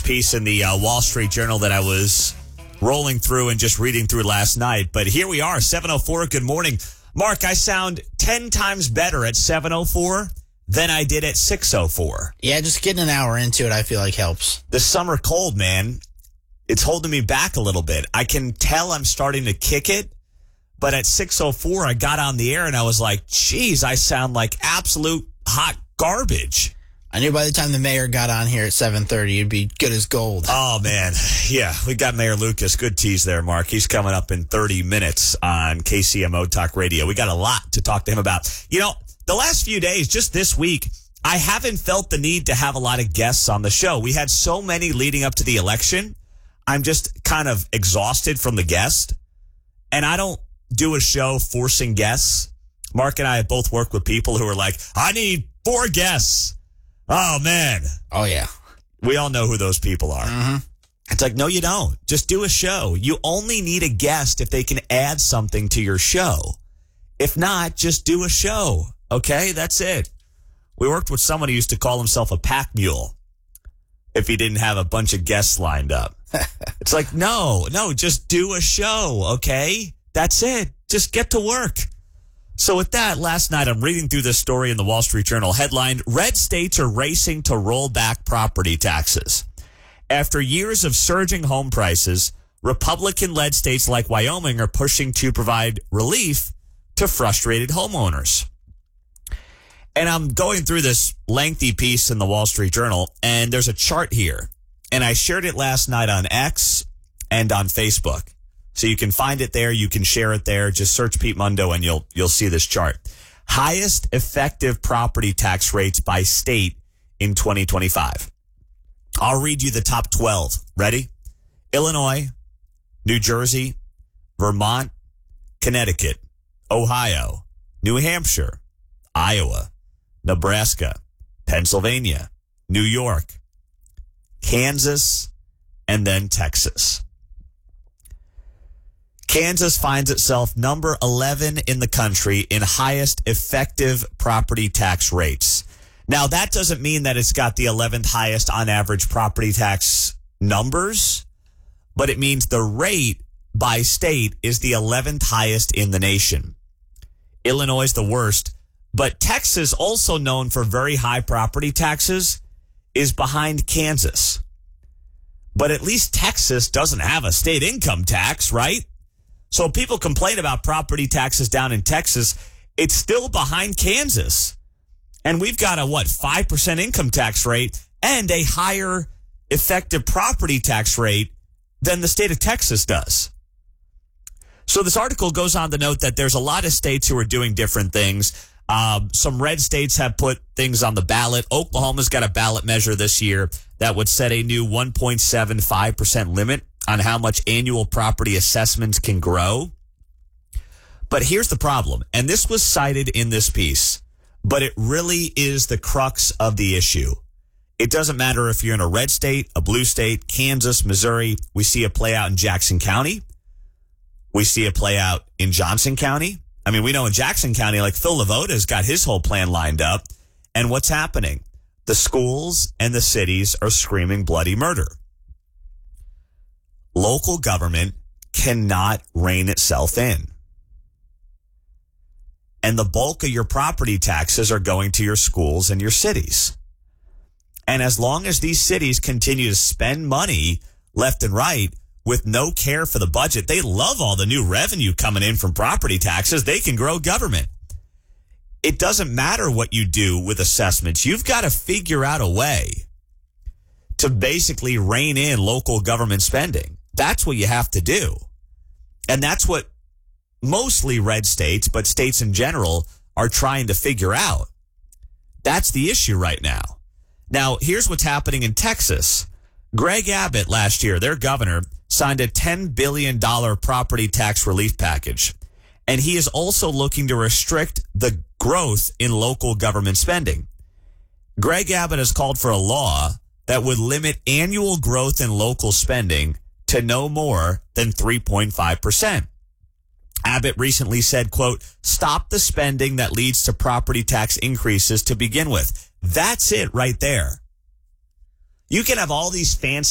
piece in the Wall Street Journal that I was rolling through and just reading through last night. But here we are, 7:04. Good morning. Mark, I sound 10 times better at 7:04 than I did at 6:04. Yeah, just getting an hour into it, I feel like helps. The summer cold, man, it's holding me back a little bit. I can tell I'm starting to kick it. But at 6:04, I got on the air and I was like, geez, I sound like absolute hot garbage. I knew by the time the mayor got on here at 7:30, you'd be good as gold. Oh, man. Yeah, we got Mayor Lucas. Good tease there, Mark. He's coming up in 30 minutes on KCMO Talk Radio. We got a lot to talk to him about. You know, the last few days, just this week, I haven't felt the need to have a lot of guests on the show. We had so many leading up to the election. I'm just kind of exhausted from the guest. And I don't do a show forcing guests. Mark and I have both worked with people who are like, I need 4 guests. Oh, man. Oh, yeah. We all know who those people are. Mm-hmm. It's like, no, you don't. Just do a show. You only need a guest if they can add something to your show. If not, just do a show. Okay? That's it. We worked with someone who used to call himself a pack mule if he didn't have a bunch of guests lined up. It's like, no, just do a show. Okay? That's it. Just get to work. So with that, last night I'm reading through this story in the Wall Street Journal headlined, Red States are racing to roll back property taxes. After years of surging home prices, Republican-led states like Wyoming are pushing to provide relief to frustrated homeowners. And I'm going through this lengthy piece in the Wall Street Journal, and there's a chart here. And I shared it last night on X and on Facebook. So you can find it there. You can share it there. Just search Pete Mundo and you'll see this chart. Highest effective property tax rates by state in 2025. I'll read you the top 12. Ready? Illinois, New Jersey, Vermont, Connecticut, Ohio, New Hampshire, Iowa, Nebraska, Pennsylvania, New York, Kansas, and then Texas. Kansas finds itself number 11 in the country in highest effective property tax rates. Now, that doesn't mean that it's got the 11th highest on average property tax numbers, but it means the rate by state is the 11th highest in the nation. Illinois is the worst, but Texas, also known for very high property taxes, is behind Kansas. But at least Texas doesn't have a state income tax, right? So people complain about property taxes down in Texas. It's still behind Kansas. And we've got a, 5% income tax rate and a higher effective property tax rate than the state of Texas does. So this article goes on to note that there's a lot of states who are doing different things. Some red states have put things on the ballot. Oklahoma's got a ballot measure this year that would set a new 1.75% limit on how much annual property assessments can grow. But here's the problem, and this was cited in this piece, but it really is the crux of the issue. It doesn't matter if you're in a red state, a blue state, Kansas, Missouri. We see it play out in Jackson County. We see it play out in Johnson County. I mean, we know in Jackson County, like Phil Lavoda's got his whole plan lined up. And what's happening? The schools and the cities are screaming bloody murder. Local government cannot rein itself in. And the bulk of your property taxes are going to your schools and your cities. And as long as these cities continue to spend money left and right with no care for the budget, they love all the new revenue coming in from property taxes. They can grow government. It doesn't matter what you do with assessments. You've got to figure out a way to basically rein in local government spending. That's what you have to do. And that's what mostly red states, but states in general, are trying to figure out. That's the issue right now. Now, here's what's happening in Texas. Greg Abbott last year, their governor, signed a $10 billion property tax relief package. And he is also looking to restrict the growth in local government spending. Greg Abbott has called for a law that would limit annual growth in local spending to no more than 3.5%. Abbott recently said, quote, stop the spending that leads to property tax increases to begin with. That's it right there. You can have all these fancy